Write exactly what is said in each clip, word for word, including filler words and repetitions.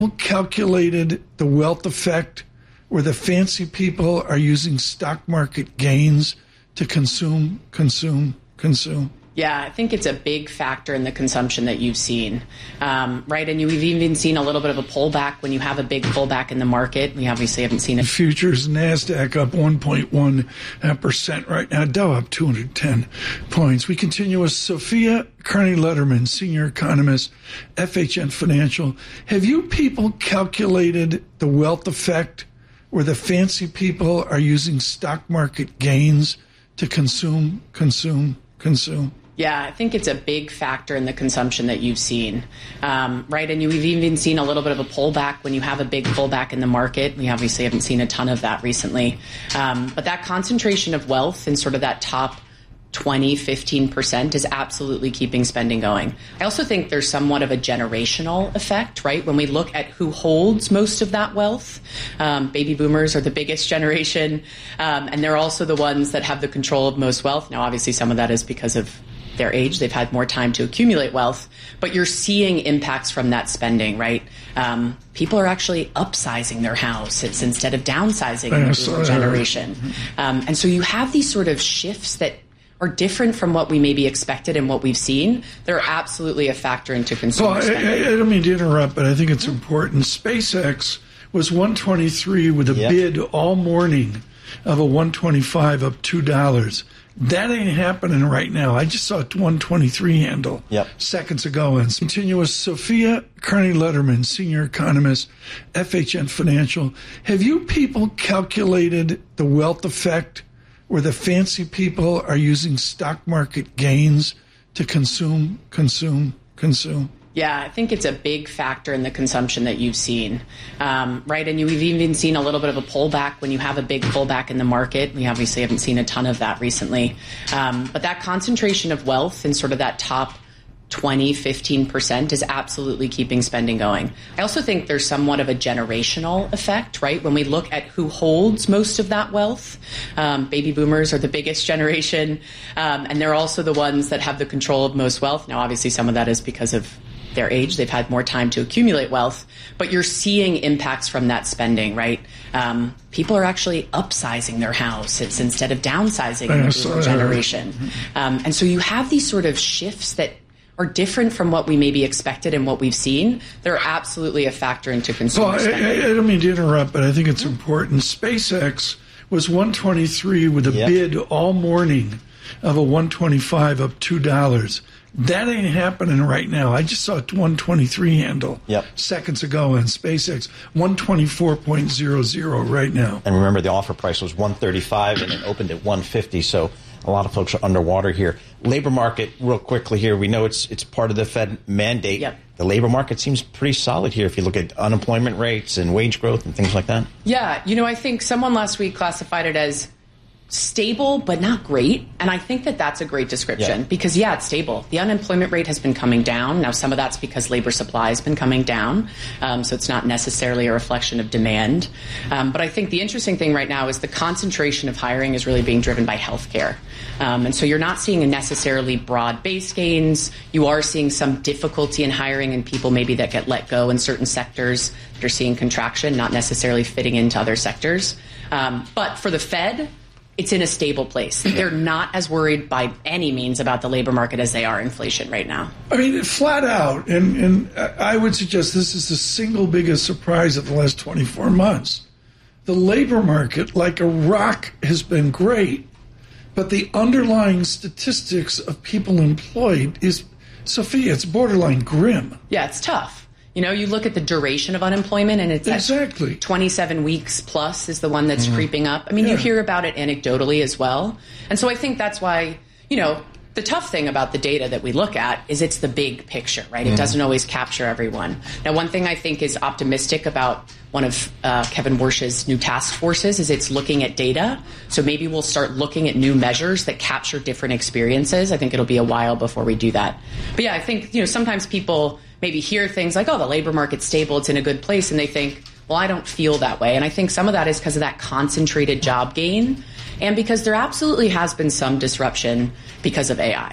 calculated the wealth effect where the fancy people are using stock market gains to consume, consume, consume? Yeah, I think it's a big factor in the consumption that you've seen, um, right? And you've even seen a little bit of a pullback when you have a big pullback in the market. We obviously haven't seen it. Futures, NASDAQ up one point one percent right now, Dow up two hundred ten points. We continue with Sophia Kearney-Lederman, senior economist, F H N Financial. Have you people calculated the wealth effect where the fancy people are using stock market gains to consume, consume, consume? Yeah, I think it's a big factor in the consumption that you've seen, um, right? And you've even seen a little bit of a pullback when you have a big pullback in the market. We obviously haven't seen a ton of that recently. Um, but that concentration of wealth in sort of that top twenty, fifteen percent is absolutely keeping spending going. I also think there's somewhat of a generational effect, right? When we look at who holds most of that wealth, um, baby boomers are the biggest generation, um, and they're also the ones that have the control of most wealth. Now, obviously, some of that is because of their age. They've had more time to accumulate wealth, but you're seeing impacts from that spending, right? Um, people are actually upsizing their house. It's instead of downsizing in the boomer generation. Um, and so you have these sort of shifts that are different from what we maybe expected and what we've seen. They're absolutely a factor into consumer well, spending. I, I don't mean to interrupt, but I think it's important. SpaceX was one twenty-three with a yep. bid all morning of a one twenty-five up two dollars. That ain't happening right now. I just saw a one twenty-three handle yep. seconds ago. And continue with Sophia Kearney-Lederman, senior economist, F H N Financial. Have you people calculated the wealth effect where the fancy people are using stock market gains to consume, consume, consume? Yeah, I think it's a big factor in the consumption that you've seen, um, right? And you've even seen a little bit of a pullback when you have a big pullback in the market. We obviously haven't seen a ton of that recently. Um, but that concentration of wealth in sort of that top twenty, fifteen percent is absolutely keeping spending going. I also think there's somewhat of a generational effect, right? When we look at who holds most of that wealth, um, baby boomers are the biggest generation, um, and they're also the ones that have the control of most wealth. Now, obviously, some of that is because of their age. They've had more time to accumulate wealth, but you're seeing impacts from that spending, right? Um, people are actually upsizing their house. It's instead of downsizing in the boomer generation. Um, and so you have these sort of shifts that are different from what we maybe expected and what we've seen. They're absolutely a factor into consumer well, spending. I, I don't mean to interrupt, but I think it's important. SpaceX was one twenty-three with a yep. bid all morning of a one twenty-five up two dollars. That ain't happening right now. I just saw a one twenty-three handle yep. seconds ago on SpaceX, one twenty-four point zero zero right now. And remember, the offer price was one thirty-five and it opened at one fifty, so a lot of folks are underwater here. Labor market, real quickly here, we know it's it's part of the Fed mandate. Yep. The labor market seems pretty solid here if you look at unemployment rates and wage growth and things like that. Yeah, you know, I think someone last week classified it as stable, but not great. And I think that that's a great description yeah. because, yeah, it's stable. The unemployment rate has been coming down. Now, some of that's because labor supply has been coming down. Um, so it's not necessarily a reflection of demand. Um, but I think the interesting thing right now is the concentration of hiring is really being driven by healthcare. Um, and so you're not seeing a necessarily broad base gains. You are seeing some difficulty in hiring and people maybe that get let go in certain sectors that are seeing contraction, not necessarily fitting into other sectors. Um, but for the Fed, it's in a stable place. They're not as worried by any means about the labor market as they are inflation right now. I mean, flat out, and, and I would suggest this is the single biggest surprise of the last twenty-four months. The labor market, like a rock, has been great, but the underlying statistics of people employed is, Sophia, it's borderline grim. Yeah, it's tough. You know, you look at the duration of unemployment and it's exactly. at twenty-seven weeks plus is the one that's mm-hmm. creeping up. I mean, yeah. you hear about it anecdotally as well. And so I think that's why, you know, the tough thing about the data that we look at is it's the big picture, right? Mm-hmm. It doesn't always capture everyone. Now, one thing I think is optimistic about one of uh, Kevin Warsh's new task forces is it's looking at data. So maybe we'll start looking at new measures that capture different experiences. I think it'll be a while before we do that. But yeah, I think, you know, sometimes people maybe hear things like, oh, the labor market's stable, it's in a good place, and they think, well, I don't feel that way. And I think some of that is because of that concentrated job gain and because there absolutely has been some disruption because of A I,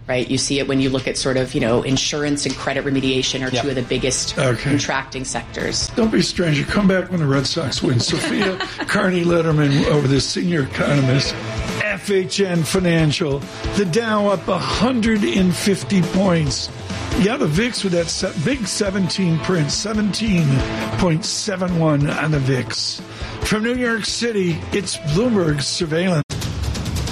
right? You see it when you look at sort of, you know, insurance and credit remediation are yep. two of the biggest okay. contracting sectors. Don't be a stranger. Come back when the Red Sox win. Sophia Carney Letterman over the senior economist, F H N Financial. The Dow up one hundred fifty points. Yeah, the V I X with that se- big seventeen print, seventeen point seven one on the V I X. From New York City, it's Bloomberg Surveillance.